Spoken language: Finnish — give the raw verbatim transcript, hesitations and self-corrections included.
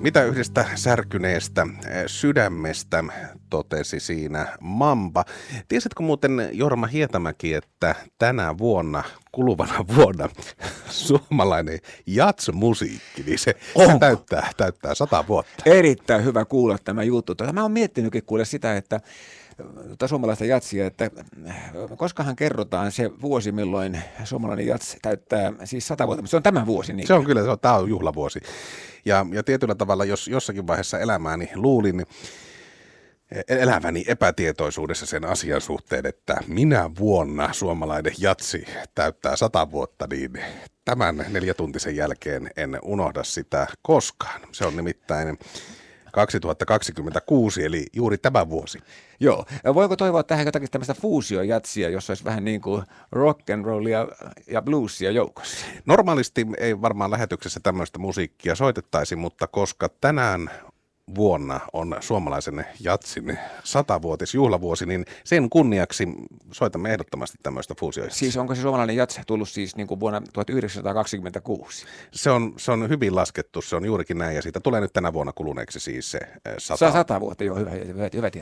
Mitä yhdestä särkyneestä sydämestä totesi siinä Mamba. Tiesitkö muuten, Jorma Hietamäki, että tänä vuonna, kuluvana vuonna, suomalainen jats-musiikki, niin se, se täyttää, täyttää sata vuotta. Erittäin hyvä kuulla tämä juttu. Mä oon miettinytkin kuule sitä, että Tota suomalaista jatsia, että koskahan kerrotaan se vuosi, milloin suomalainen jats täyttää siis sata vuotta, mutta se on tämä vuosi. Niin. Se on kyllä, se on, tämä on juhlavuosi. Ja, ja tietyllä tavalla, jos jossakin vaiheessa elämääni luulin eläväni epätietoisuudessa sen asian suhteen, että minä vuonna suomalainen jatsi täyttää sata vuotta, niin tämän neljätuntisen jälkeen en unohda sitä koskaan. Se on nimittäin kaksituhattakaksikymmentäkuusi, eli juuri tämä vuosi. Joo. Voiko toivoa tähän jotakin tämmöistä fuusiojatsia, jossa olisi vähän niin kuin rock and rollia ja bluesia joukossa? Normaalisti ei varmaan lähetyksessä tämmöistä musiikkia soitettaisi, mutta koska tänään vuonna on suomalaisen jatsin satavuotisjuhlavuosi, niin sen kunniaksi soitamme ehdottomasti tämmöistä fuusiojatsia. Siis onko se suomalainen jats tullut siis niin kuin vuonna tuhatyhdeksänsataakaksikymmentäkuusi? Se on, se on hyvin laskettu, se on juurikin näin, ja siitä tulee nyt tänä vuonna kuluneeksi siis se sata. Sata vuotta, joo, hyvä, hyvä, hyvä tietää.